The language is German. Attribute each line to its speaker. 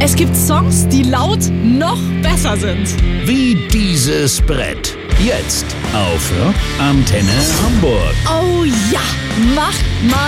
Speaker 1: Es gibt Songs, die laut noch besser sind.
Speaker 2: Wie dieses Brett. Jetzt auf Rockantenne Hamburg.
Speaker 1: Oh ja, mach mal